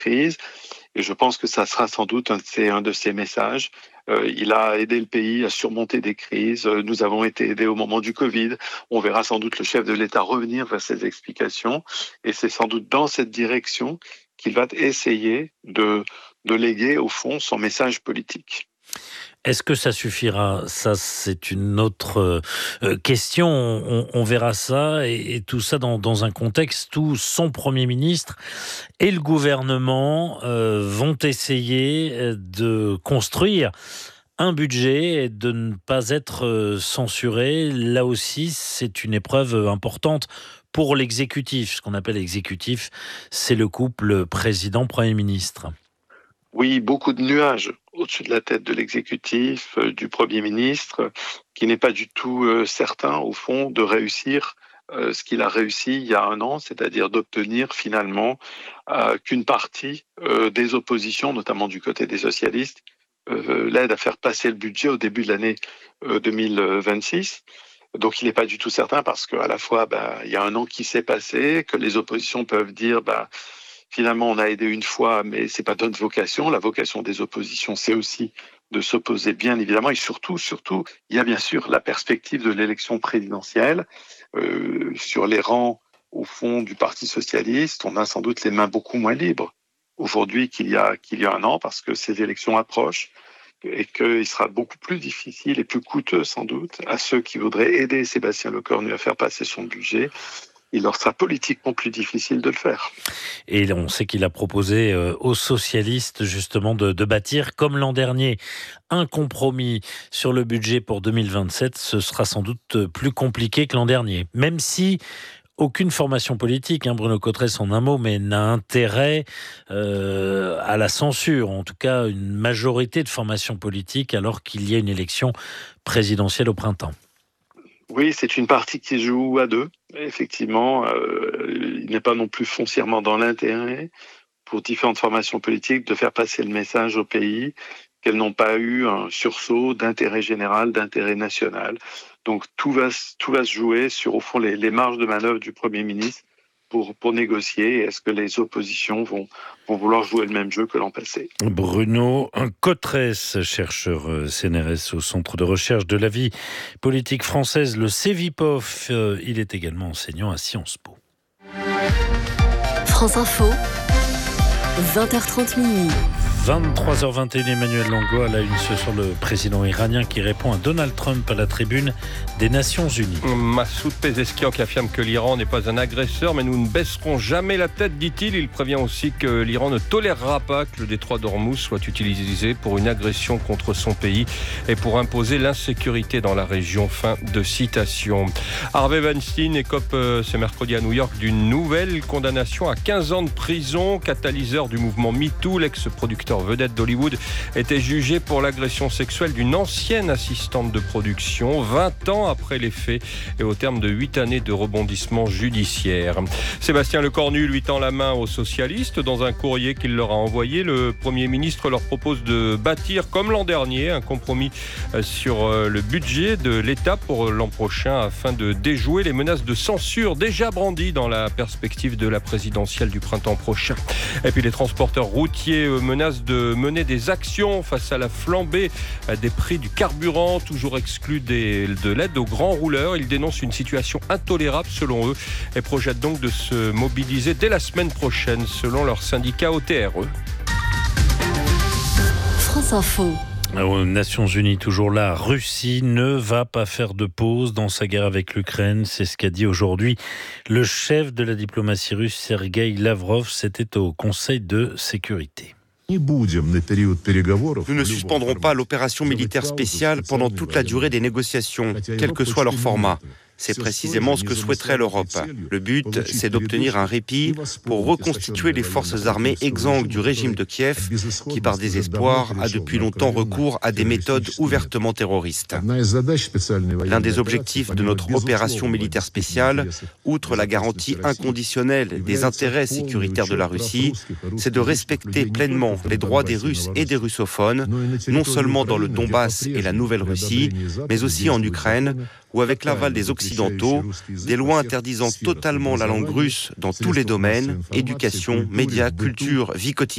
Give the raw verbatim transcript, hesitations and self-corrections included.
crise. Et je pense que ça sera sans doute un de ses, un de ses messages. Euh, il a aidé le pays à surmonter des crises. Nous avons été aidés au moment du Covid. On verra sans doute le chef de l'État revenir vers ses explications. Et c'est sans doute dans cette direction qu'il va essayer de, de léguer, au fond, son message politique. Est-ce que ça suffira ? Ça, c'est une autre euh, question. On, on verra ça, et, et tout ça dans, dans un contexte où son Premier ministre et le gouvernement euh, vont essayer de construire un budget et de ne pas être censuré. Là aussi, c'est une épreuve importante pour l'exécutif. Ce qu'on appelle l'exécutif, c'est le couple président-Premier ministre. Oui, beaucoup de nuages au-dessus de la tête de l'exécutif, euh, du Premier ministre, qui n'est pas du tout euh, certain, au fond, de réussir euh, ce qu'il a réussi il y a un an, c'est-à-dire d'obtenir finalement euh, qu'une partie euh, des oppositions, notamment du côté des socialistes, euh, l'aide à faire passer le budget au début de l'année euh, deux mille vingt-six. Donc il n'est pas du tout certain parce qu'à la fois, bah, il y a un an qui s'est passé, que les oppositions peuvent dire... Bah, finalement, on a aidé une fois, mais c'est pas notre vocation. La vocation des oppositions, c'est aussi de s'opposer, bien évidemment. Et surtout, surtout, il y a bien sûr la perspective de l'élection présidentielle. Euh, sur les rangs, au fond, du Parti socialiste, on a sans doute les mains beaucoup moins libres aujourd'hui qu'il y a, qu'il y a un an, parce que ces élections approchent et qu'il sera beaucoup plus difficile et plus coûteux, sans doute, à ceux qui voudraient aider Sébastien Lecornu à faire passer son budget. Il leur sera politiquement plus difficile de le faire. Et on sait qu'il a proposé aux socialistes justement de, de bâtir, comme l'an dernier, un compromis sur le budget pour deux mille vingt-sept. Ce sera sans doute plus compliqué que l'an dernier. Même si aucune formation politique, hein, Bruno Cotresse en un mot, mais n'a intérêt euh, à la censure. En tout cas, une majorité de formations politiques alors qu'il y a une élection présidentielle au printemps. Oui, c'est une partie qui se joue à deux. Effectivement, euh, il n'est pas non plus foncièrement dans l'intérêt pour différentes formations politiques de faire passer le message au pays qu'elles n'ont pas eu un sursaut d'intérêt général, d'intérêt national. Donc tout va, tout va se jouer sur, au fond, les, les marges de manœuvre du Premier ministre pour, pour négocier. Est-ce que les oppositions vont, vont vouloir jouer le même jeu que l'an passé ? Bruno Cotresse, chercheur C N R S au Centre de recherche de la vie politique française, le CEVIPOF. Il est également enseignant à Sciences Po. France Info, vingt heures trente minuit. vingt-trois heures vingt et une, Emmanuel Longo à la une ce soir, le président iranien qui répond à Donald Trump à la tribune des Nations Unies. Massoud Pezeshkian qui affirme que l'Iran n'est pas un agresseur, mais nous ne baisserons jamais la tête, dit-il. Il prévient aussi que l'Iran ne tolérera pas que le détroit d'Ormuz soit utilisé pour une agression contre son pays et pour imposer l'insécurité dans la région. Fin de citation. Harvey Weinstein écope ce mercredi à New York d'une nouvelle condamnation à quinze ans de prison. Catalyseur du mouvement MeToo, l'ex-producteur vedette d'Hollywood était jugé pour l'agression sexuelle d'une ancienne assistante de production, vingt ans après les faits et au terme de huit années de rebondissement judiciaire. Sébastien Lecornu lui tend la main aux socialistes. Dans un courrier qu'il leur a envoyé, le Premier ministre leur propose de bâtir, comme l'an dernier, un compromis sur le budget de l'État pour l'an prochain afin de déjouer les menaces de censure déjà brandies dans la perspective de la présidentielle du printemps prochain. Et puis les transporteurs routiers menacent de mener des actions face à la flambée des prix du carburant, toujours exclus des, de l'aide aux grands rouleurs. Ils dénoncent une situation intolérable selon eux et projettent donc de se mobiliser dès la semaine prochaine selon leur syndicat O T R E. France Info. Aux Nations Unies, toujours là, Russie ne va pas faire de pause dans sa guerre avec l'Ukraine. C'est ce qu'a dit aujourd'hui le chef de la diplomatie russe, Sergueï Lavrov. C'était au Conseil de sécurité. Nous ne suspendrons pas l'opération militaire spéciale pendant toute la durée des négociations, quel que soit leur format. C'est précisément ce que souhaiterait l'Europe. Le but, c'est d'obtenir un répit pour reconstituer les forces armées exsangues du régime de Kiev, qui par désespoir a depuis longtemps recours à des méthodes ouvertement terroristes. L'un des objectifs de notre opération militaire spéciale, outre la garantie inconditionnelle des intérêts sécuritaires de la Russie, c'est de respecter pleinement les droits des Russes et des russophones, non seulement dans le Donbass et la Nouvelle-Russie, mais aussi en Ukraine, où avec l'aval des Occidentaux, des lois interdisant totalement la langue russe dans tous les domaines, éducation, médias, culture, vie quotidienne,